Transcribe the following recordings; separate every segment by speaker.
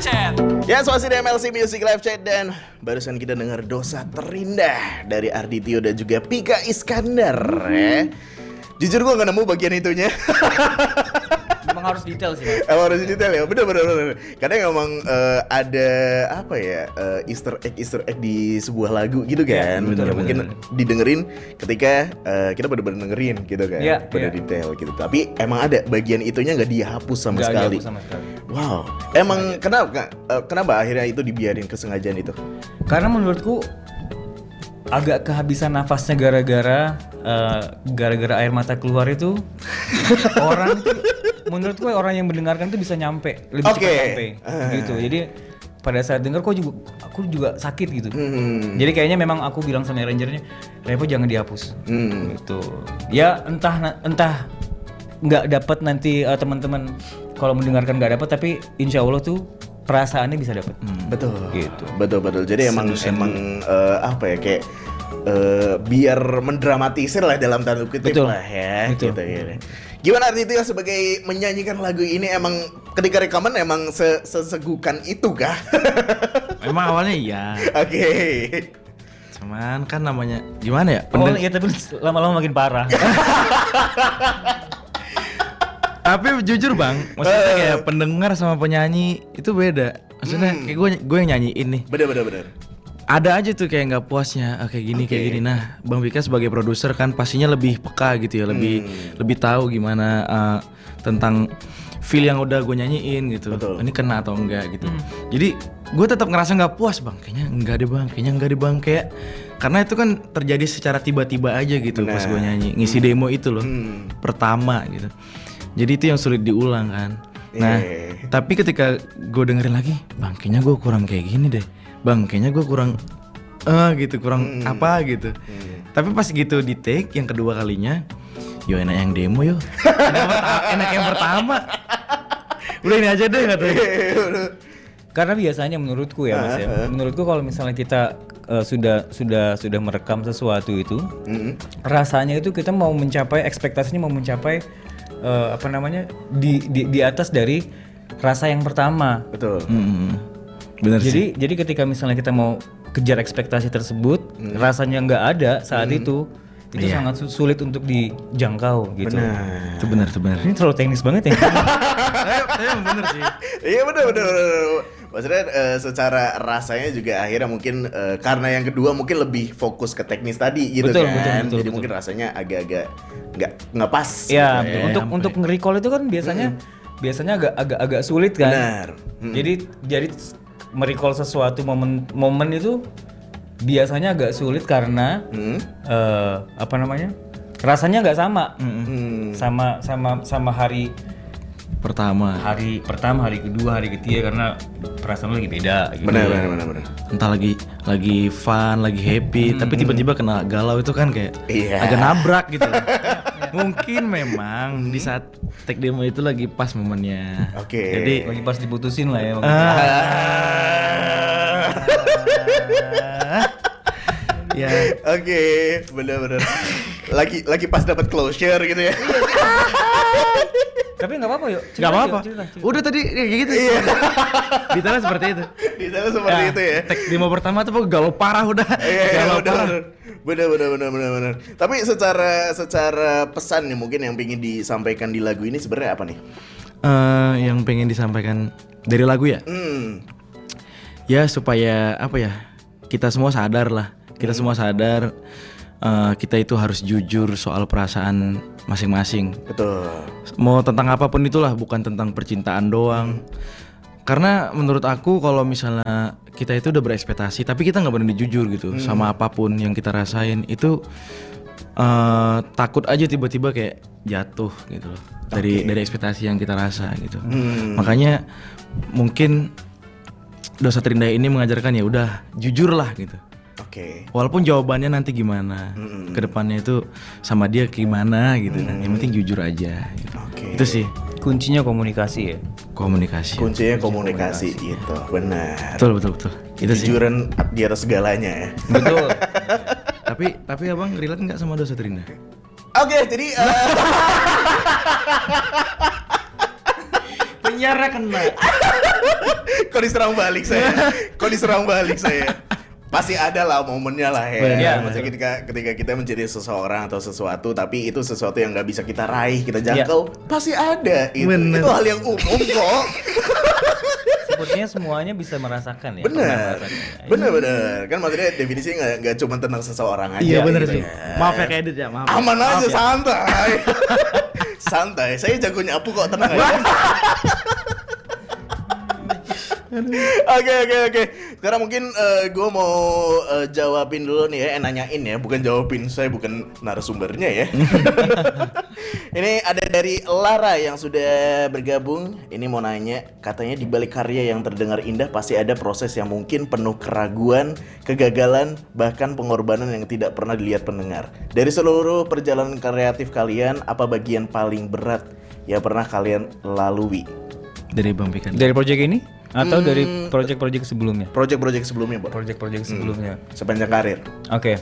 Speaker 1: Chat.
Speaker 2: Ya, masih di MLC Music Live Chat dan barusan kita dengar Dosa Terindah dari Arditio dan juga Pika Iskandar ya. Jujur gue gak nemu bagian itunya.
Speaker 3: Emang harus detail sih, Mas.
Speaker 2: Emang harus detail ya, bener. Kadang emang ada apa ya, Easter egg di sebuah lagu gitu kan.
Speaker 3: betul,
Speaker 2: Yang mungkin didengerin ketika kita bener-bener dengerin gitu kan.
Speaker 3: Iya,
Speaker 2: bener
Speaker 3: iya.
Speaker 2: detail gitu. Tapi emang ada bagian itunya gak dihapus sama
Speaker 3: Nggak
Speaker 2: sekali.
Speaker 3: dihapus sama sekali.
Speaker 2: Wow, emang kenapa akhirnya itu dibiarin kesengajaan itu?
Speaker 3: Karena menurutku agak kehabisan nafasnya gara-gara air mata keluar itu orang tuh, menurutku orang yang mendengarkan tuh bisa nyampe lebih cepat nyampe gitu. Jadi pada saat dengar aku juga sakit gitu. Jadi kayaknya memang aku bilang sama arrangernya, Revo jangan dihapus. Gitu. Ya entah nggak dapat nanti teman-teman kalau mendengarkan nggak dapat, tapi insya Allah tuh perasaannya bisa dapat.
Speaker 2: Betul.
Speaker 3: Gitu.
Speaker 2: Betul. Jadi emang apa ya, kayak biar mendramatisir lah dalam tanda kutip lah ya.
Speaker 3: Betul.
Speaker 2: Gitu. Gimana Arditio sebagai menyanyikan lagu ini, emang ketika rekaman emang sesegukan itu kah?
Speaker 1: Memang awalnya iya.
Speaker 2: Oke.
Speaker 1: Cuman kan namanya gimana ya?
Speaker 3: Iya, tapi lama-lama makin parah.
Speaker 1: Tapi jujur bang, maksudnya kayak pendengar sama penyanyi itu beda. Maksudnya kayak gue yang nyanyiin nih.
Speaker 2: Bener.
Speaker 1: Ada aja tuh kayak nggak puasnya, kayak gini. Nah, Bang Pika sebagai produser kan pastinya lebih peka gitu ya, lebih tahu gimana tentang feel yang udah gue nyanyiin gitu.
Speaker 2: Betul.
Speaker 1: Ini kena atau enggak gitu. Jadi gue tetap ngerasa nggak puas bang. Kayaknya enggak deh bang. Kayak karena itu kan terjadi secara tiba-tiba aja gitu. Pas gue nyanyi ngisi demo itu loh pertama gitu. Jadi itu yang sulit diulang kan. Nah, tapi ketika gue dengerin lagi, bang kayaknya gue kurang kayak gini deh. Bang kayaknya gue kurang apa gitu. Tapi pas gitu di take yang kedua kalinya, yo enak yang demo yo. enak yang pertama. Udah ini aja deh katanya.
Speaker 3: Karena biasanya menurutku ya Mas ya, menurutku kalau misalnya kita sudah merekam sesuatu itu, rasanya itu kita mau mencapai ekspektasinya, mau mencapai di atas dari rasa yang pertama.
Speaker 2: Betul.
Speaker 1: Bener sih.
Speaker 3: Jadi ketika misalnya kita mau kejar ekspektasi tersebut, rasanya nggak ada saat itu sangat sulit untuk dijangkau gitu.
Speaker 1: Itu benar.
Speaker 3: Ini terlalu teknis banget ya.
Speaker 1: Saya bener sih.
Speaker 2: Iya bener. Maksudnya secara rasanya juga akhirnya mungkin karena yang kedua mungkin lebih fokus ke teknis tadi gitu kan. Jadi mungkin rasanya agak-agak nggak pas.
Speaker 3: Iya,
Speaker 2: gitu ya.
Speaker 3: untuk nge-recall itu kan biasanya agak sulit kan.
Speaker 2: Benar.
Speaker 3: Jadi merecall sesuatu momen itu biasanya agak sulit karena rasanya nggak sama. Sama hari
Speaker 1: Pertama,
Speaker 3: hari kedua, hari ketiga, karena perasaan lagi beda gitu.
Speaker 2: Benar.
Speaker 1: entah lagi fun, lagi happy, tapi tiba-tiba kena galau itu kan kayak agak nabrak gitu. Mungkin memang di saat take demo itu lagi pas momennya.
Speaker 2: Oke.
Speaker 1: Jadi
Speaker 3: Lagi pas diputusin lah ya.
Speaker 1: ya
Speaker 2: Oke, bener. Lagi pas dapat closure gitu ya.
Speaker 3: Tapi nggak apa-apa yuk.
Speaker 1: nggak apa-apa.
Speaker 3: Cerita.
Speaker 1: Udah tadi kayak gitu. Detailnya seperti itu.
Speaker 2: Detailnya seperti itu ya.
Speaker 1: Take demo pertama tuh galau parah udah. Galau parah.
Speaker 2: Bener. Tapi secara pesan nih mungkin yang pengen disampaikan di lagu ini sebenarnya apa nih?
Speaker 1: Yang pengen disampaikan dari lagu ya? Ya supaya apa ya? Kita semua sadar lah. Kita itu harus jujur soal perasaan masing-masing.
Speaker 2: Betul.
Speaker 1: Mau tentang apapun itulah, bukan tentang percintaan doang. Karena menurut aku kalau misalnya kita itu udah berekspektasi tapi kita nggak berani jujur gitu sama apapun yang kita rasain, itu takut aja tiba-tiba kayak jatuh gitu loh dari ekspektasi yang kita rasa gitu. Makanya mungkin Dosa Terindah ini mengajarkan ya udah jujur lah gitu.
Speaker 2: Oke.
Speaker 1: Walaupun jawabannya nanti gimana, kedepannya itu sama dia gimana gitu kan. Yang penting jujur aja gitu. Itu sih
Speaker 3: Kuncinya komunikasi ya.
Speaker 2: Kuncinya komunikasi gitu. Benar.
Speaker 1: Betul. Itu sih.
Speaker 2: Kejujuran di atas segalanya ya.
Speaker 3: Betul.
Speaker 1: Tapi abang relate nggak sama Dosa Terindah?
Speaker 2: Oke, jadi
Speaker 1: penyiarnya kena.
Speaker 2: Kok diserang balik saya? Pasti ada lah momennya lah ya.
Speaker 3: Iya,
Speaker 2: Maksudnya ketika kita menjadi seseorang atau sesuatu, tapi itu sesuatu yang nggak bisa kita raih, kita jangkau, pasti ada. Itu hal yang umum kok.
Speaker 3: Sepertinya semuanya bisa merasakan ya.
Speaker 2: Bener. Kan maksudnya definisinya nggak cuma tentang seseorang aja.
Speaker 1: Iya bener
Speaker 2: gitu
Speaker 1: sih.
Speaker 2: ya.
Speaker 1: Maaf ya Edit ya, maaf.
Speaker 2: Aman aja,
Speaker 1: ya.
Speaker 2: santai. Santai. Saya jago nyapu kok, tenang aja. Oke. Sekarang mungkin gue mau jawabin dulu nih ya, nanyain ya, bukan jawabin. Saya bukan narasumbernya ya. Ini ada dari Lara yang sudah bergabung. Ini mau nanya, katanya di balik karya yang terdengar indah pasti ada proses yang mungkin penuh keraguan, kegagalan, bahkan pengorbanan yang tidak pernah dilihat pendengar. Dari seluruh perjalanan kreatif kalian, apa bagian paling berat yang pernah kalian lalui?
Speaker 1: Dari Bang Pikan.
Speaker 3: Dari project ini atau dari project-project sebelumnya?
Speaker 2: Project-project sebelumnya, Bang.
Speaker 3: Project-project sebelumnya.
Speaker 2: Sepanjang karir.
Speaker 3: Oke.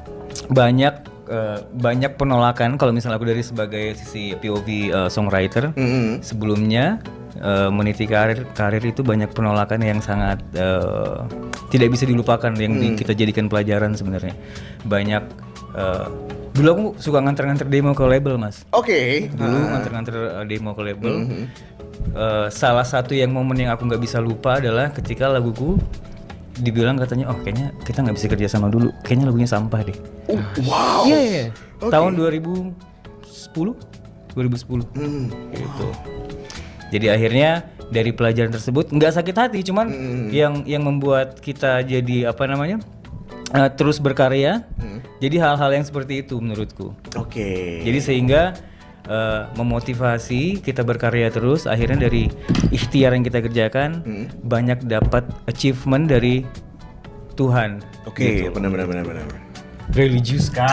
Speaker 3: Banyak penolakan kalau misalnya aku dari sebagai sisi POV songwriter. Sebelumnya meniti karir itu banyak penolakan yang sangat tidak bisa dilupakan yang kita jadikan pelajaran sebenarnya. Banyak dulu aku suka nganter-nganter demo ke label, Mas.
Speaker 2: Oke.
Speaker 3: Dulu nganter-nganter demo ke label. Salah satu yang momen yang aku nggak bisa lupa adalah ketika laguku dibilang katanya, oh kayaknya kita nggak bisa kerja sama dulu, kayaknya lagunya sampah deh.
Speaker 2: Wow.
Speaker 3: Iya.
Speaker 2: Okay.
Speaker 3: Tahun 2010. Gitu. Jadi akhirnya dari pelajaran tersebut nggak sakit hati, cuman yang membuat kita jadi apa namanya terus berkarya. Jadi hal-hal yang seperti itu menurutku.
Speaker 2: Oke.
Speaker 3: Jadi sehingga memotivasi kita berkarya terus. Akhirnya dari ikhtiar yang kita kerjakan banyak dapat achievement dari Tuhan.
Speaker 2: Oke,
Speaker 3: gitu.
Speaker 2: benar.
Speaker 3: Religius kan.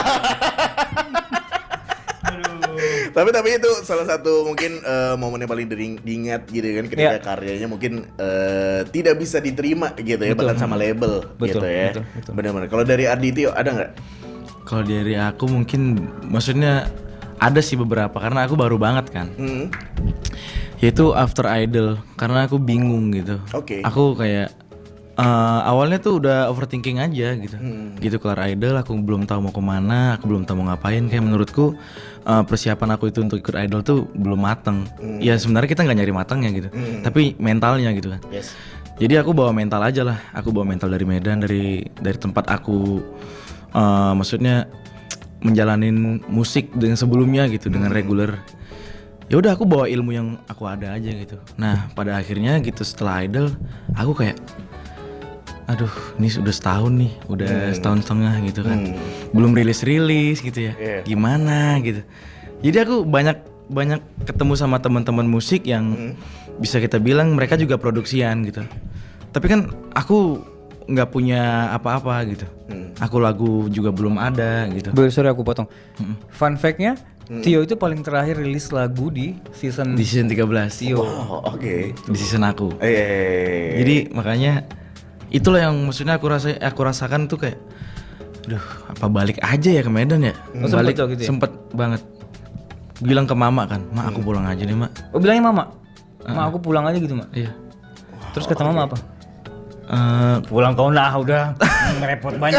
Speaker 2: Tapi itu salah satu mungkin momen yang paling diingat gitu kan, ketika karyanya mungkin tidak bisa diterima gitu ya, bahkan sama label gitu ya.
Speaker 3: Betul.
Speaker 2: Benar-benar. Kalau dari Arditio ada nggak?
Speaker 1: Kalau dari aku mungkin maksudnya ada sih beberapa, karena aku baru banget kan. Yaitu After Idol, karena aku bingung gitu.
Speaker 2: Oke.
Speaker 1: Aku kayak awalnya tuh udah overthinking aja gitu. Gitu kelar Idol, aku belum tahu mau kemana, aku belum tahu mau ngapain. Kayak menurutku persiapan aku itu untuk ikut Idol tuh belum mateng. Ya sebenarnya kita nggak nyari matangnya gitu, tapi mentalnya gitu kan.
Speaker 2: Yes.
Speaker 1: Jadi aku bawa mental aja lah. Aku bawa mental dari Medan, dari tempat aku maksudnya menjalanin musik dengan sebelumnya gitu, dengan reguler. Ya udah aku bawa ilmu yang aku ada aja gitu. Nah pada akhirnya gitu setelah Idol aku kayak aduh ini sudah setahun nih, udah setahun setengah gitu kan, belum rilis gitu ya. Gimana gitu. Jadi aku banyak ketemu sama teman-teman musik yang bisa kita bilang mereka juga produksian gitu. Tapi kan aku nggak punya apa-apa gitu. Aku lagu juga belum ada gitu.
Speaker 3: Sorry aku potong. Fun fact-nya, Tio itu paling terakhir rilis lagu di season
Speaker 1: 13.
Speaker 3: Tio.
Speaker 2: Oh, oke.
Speaker 1: Di season aku.
Speaker 2: Iya.
Speaker 1: Jadi makanya itulah yang maksudnya aku rasakan tuh kayak aduh, apa balik aja ya ke Medan ya? Balik
Speaker 3: gitu ya?
Speaker 1: Sempet banget. Bilang ke mama kan, "Ma, aku pulang aja nih, Mak."
Speaker 3: Oh, bilangnya mama? Ma, aku pulang aja gitu, Mak?
Speaker 1: Iya.
Speaker 3: Terus kata mama apa? Pulang kau nah, udah ngerepot banyak.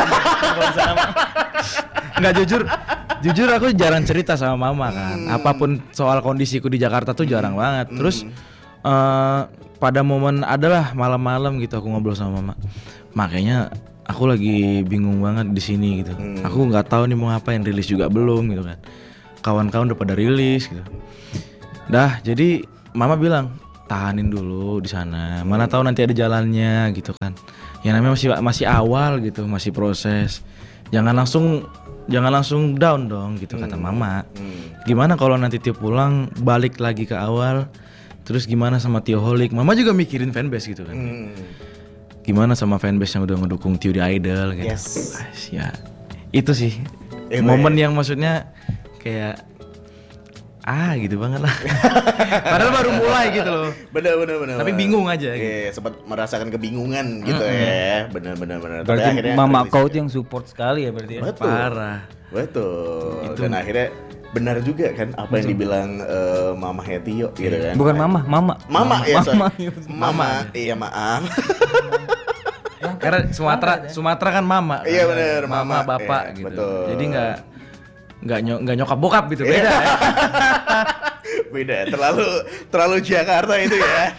Speaker 1: Nggak, jujur aku jarang cerita sama mama kan. Apapun soal kondisiku di Jakarta tuh jarang banget. Terus pada momen adalah malam-malam gitu aku ngobrol sama mama. Makanya aku lagi bingung banget di sini gitu. Aku nggak tahu nih mau ngapain, rilis juga belum gitu kan. Kawan-kawan udah pada rilis gitu. Dah, jadi mama bilang tahanin dulu di sana. Mana tahu nanti ada jalannya gitu kan. Ya namanya masih awal gitu, masih proses. Jangan langsung down dong gitu kata mama. Gimana kalau nanti Tio pulang balik lagi ke awal? Terus gimana sama Tioholic? Mama juga mikirin fanbase gitu kan. Gimana sama fanbase yang udah ngedukung Tio di Idol gitu.
Speaker 2: Yes.
Speaker 1: Ya itu sih momen yang maksudnya kayak gitu banget lah. Padahal baru mulai gitu loh.
Speaker 2: Bener.
Speaker 1: Tapi bingung aja.
Speaker 2: Iya, sempat merasakan kebingungan gitu ya. Bener.
Speaker 3: Berarti mama kau yang support sekali ya berarti ya?
Speaker 2: Betul.
Speaker 1: Parah.
Speaker 2: Betul. Dan akhirnya benar juga kan apa yang dibilang Mama Hetio gitu kan.
Speaker 3: Bukan mama.
Speaker 2: Mama ya, sorry.
Speaker 3: Mama.
Speaker 2: Mama, iya maaf.
Speaker 1: Karena Sumatera kan mama.
Speaker 2: Iya
Speaker 1: kan.
Speaker 2: benar,
Speaker 1: mama bapak
Speaker 2: iya,
Speaker 1: gitu.
Speaker 2: betul.
Speaker 1: Jadi nggak nyokap bokap gitu, beda. Ya.
Speaker 2: Beda, terlalu Jakarta itu ya.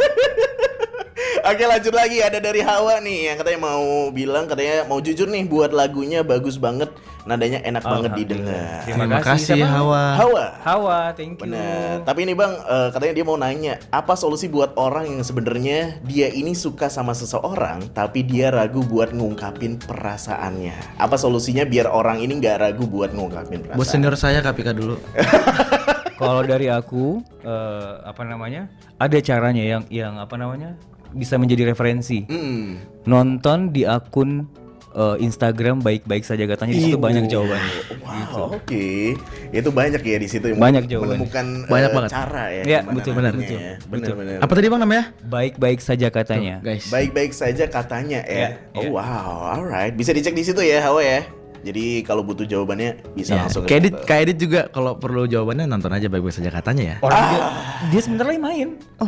Speaker 2: Oke, lanjut lagi, ada dari Hawa nih yang katanya mau jujur nih buat lagunya bagus banget, nadanya enak banget didengar.
Speaker 1: Terima kasih Hawa.
Speaker 3: Hawa, thank you.
Speaker 2: Benar. Tapi ini Bang, katanya dia mau nanya, apa solusi buat orang yang sebenarnya dia ini suka sama seseorang tapi dia ragu buat ngungkapin perasaannya? Apa solusinya biar orang ini nggak ragu buat ngungkapin perasaan?
Speaker 1: Buat senior saya Kapika dulu.
Speaker 3: Kalau dari aku ada caranya yang bisa menjadi referensi. Nonton di akun Instagram baik-baik saja katanya, di situ banyak jawabannya.
Speaker 2: Wow, oke. Itu banyak ya di situ yang
Speaker 3: banyak jawabannya.
Speaker 2: menemukan
Speaker 1: Banyak banget.
Speaker 2: cara ya.
Speaker 3: Ya,
Speaker 2: gimana
Speaker 3: betul,
Speaker 2: nantinya
Speaker 3: betul.
Speaker 2: ya. Benar.
Speaker 1: Apa tadi Bang namanya?
Speaker 3: Baik-baik saja katanya.
Speaker 1: Guys.
Speaker 2: Baik-baik saja katanya ya.
Speaker 3: Ya.
Speaker 2: Wow, alright. Bisa dicek di situ ya, Hawa ya. Jadi kalau butuh jawabannya bisa
Speaker 1: Ya,
Speaker 2: langsung
Speaker 1: Kak Edit juga kalau perlu jawabannya nonton aja baik-baik saja katanya ya.
Speaker 3: Orang dia sebentar lagi main.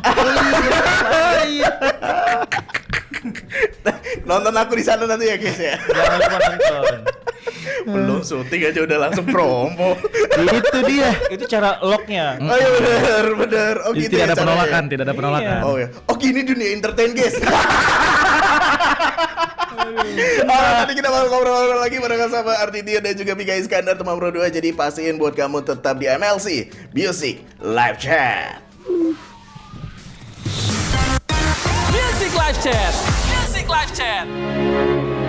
Speaker 2: Nonton aku di sana nanti ya guys ya.
Speaker 3: Jangan lupa nonton.
Speaker 2: Belum syuting aja udah langsung promo.
Speaker 1: Itu dia.
Speaker 3: Itu cara locknya.
Speaker 2: Oh iya bener. Oh
Speaker 1: Jadi
Speaker 2: gitu
Speaker 1: tidak
Speaker 2: ya
Speaker 1: ada
Speaker 2: caranya.
Speaker 1: penolakan, tidak ada penolakan.
Speaker 2: Oh ya. Oh gini dunia entertain guys. Nanti kita bakal ngobrol lagi barengan sama Artidia dan juga Pika Iskandar teman Pro 2. Jadi pastiin buat kamu tetap di MLC Music Live Chat.
Speaker 4: Music Live Chat.